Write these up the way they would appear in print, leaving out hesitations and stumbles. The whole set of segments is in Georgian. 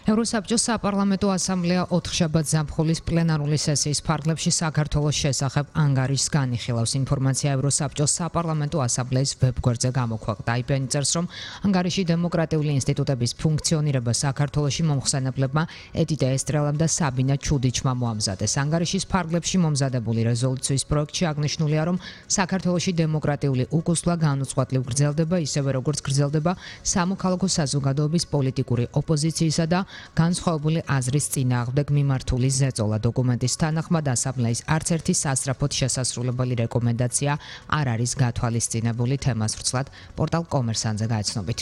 ევროსაბჭოს საპარლამენტო ასამბლეა 4 შაბათ ზაფხულის პლენარული სესიის ფარგლებში საქართველოს შესახებ ანგარიშს განიხილავს. ინფორმაცია ევროსაბჭოს საპარლამენტო ასამბლეის ვებგვერდზე გამოქვეყნდა. IPN წერს, რომ ანგარიში დემოკრატიული ინსტიტუტების ფუნქციონირება საქართველოში მომხსენებლებმა ედიტა ესტრელამ და საბინა ჩუდიჩმა მოამზადეს. ანგარიშის ფარგლებში მომზადებული რეზოლუციის პროექტში აღნიშნულია, რომ საქართველოში დემოკრატიული უკუსლა განუწყვეტლივ გრძელდება, ისევე როგორც გრძელდება სამოქალაქო საზოგადოების პოლიტიკური ოპოზიციისა და განსხვავებული აზრის წინააღმდეგ მიმართული ზეწოლა. დოკუმენტის თანახმად ასამბლეის არც ერთი სასწრაფოდ შესასრულებელი რეკომენდაცია არ არის გათვალისწინებული. თემას ვრცლად პორტალ კომერსანტზე გაეცნობით.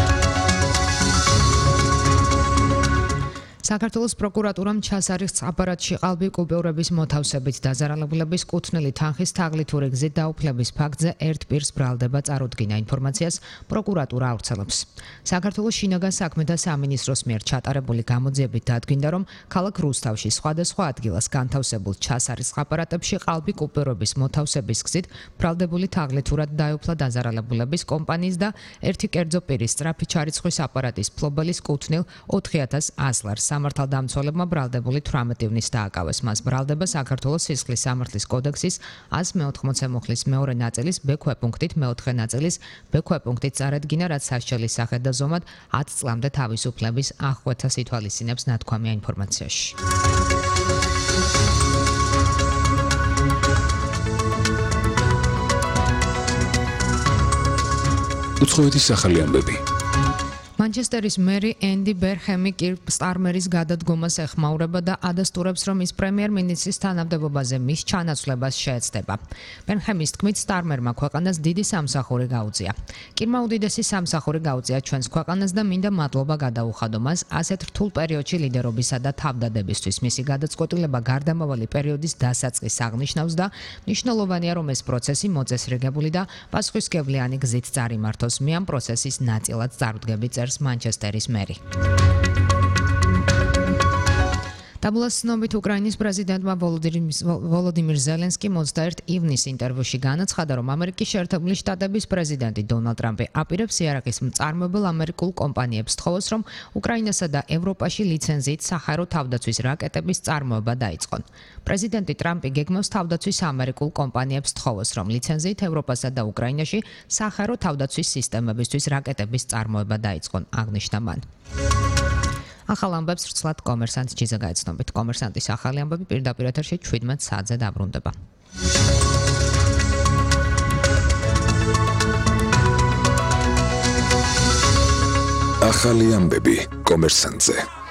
საქართველოს პროკურატურამ ჩასარიხს აპარატში ყალბი კუპიურების მოთავსებით დაზარალებულების კუთვნილი თანხის თაღლითური გზით დაუფლების ფაქტზე ერთ პირს ბრალდება წარუდგინა. ინფორმაციას პროკურატურა ავრცელებს. საქართველოს შინაგან საქმეთა სამინისტროს მიერ ჩატარებული გამოძიებით დადგინდა, რომ ქალაქ რუსთავში სხვადასხვა ადგილას განთავსებულ ჩასარიხს აპარატებში ყალბი კუპიურების მოთავსების გზით ბრალდებული თაღლითურად დაეუფლა დაზარალებულების კომპანიის და ერთი კერძო პირის სწრაფი ჩარიცხვის აპარატის ფლობელის კუთვნილ 4100 ლარს. სამართალდამცველებმა ბრალდებული 18 ივნის დააკავეს. მას ბრალდება საქართველოს სისხლის სამართლის კოდექსის 180 მუხლის მეორე ნაწილის ბ ქვეპუნქტით მეოთხე ნაწილის ბ ქვეპუნქტით წარედგინა, რაც სასჯელის სახედ და ზომად 10 წლამდე თავისუფლების აღკვეთას ითვალისწინებს, ნათქვამია ინფორმაციაში. უცხოეთის ახალი ამბები. მანჩესტერის მერი ენდი ბერჰემი კირ სტარმერის გადადგომას ეხმაურება და ადასტურებს, რომ ის პრემიერ-მინისტრის თანამდებობაზე მის ჩანაცვლებას შეეცდება. ბერჰემის თქმით, სტარმერმა ქვეყანას დიდი სამსახური გაუწია. კირმა უდიდესი სამსახური გაუწია ჩვენს ქვეყანას და მინდა მადლობა გადაუხადო მას ასეთ რთულ პერიოდში ლიდერობისა და თავდადებისთვის. მისი გადაწყვეტილება გარდამავალი პერიოდის დასაწყისს აღნიშნავს და მნიშვნელოვანია, რომ ეს პროცესი მოწესრიგებული და პასუხისმგებლიანი გზით წარიმართოს. მე ამ პროცესის ნაწილად წარვდგები, წერს მანჩესტერის მერი. დაბლას ცნობით უკრაინის პრეზიდენტმა ვოლოდიმირ ზელენსკი 21 ივნის ინტერვიუში განაცხადა, რომ ამერიკის შეერთებული შტატების პრეზიდენტი დონალდ ტრამპი აპირებს იარაღის მწარმოებელ ამერიკულ კომპანიებს თხოვოს, რომ უკრაინასა და ევროპაში ლიცენზიით საჰაერო თავდაცვის რაკეტების წარმოება დაიწყონ. პრეზიდენტი ტრამპი გეგმავს თავდაცვის ამერიკულ კომპანიებს თხოვოს, რომ ლიცენზიით ევროპასა და უკრაინაში საჰაერო თავდაცვის სისტემებისთვის რაკეტების წარმოება დაიწყონ, აღნიშნა მან. ახალ ამბებს ვრცლად კომერსანტს ჯიზა გაეცნობით. კომერსანტის ახალი ამბები პირდაპირ ეთერში 17 საათზე დაბრუნდება. ახალი ამბები კომერსანტზე.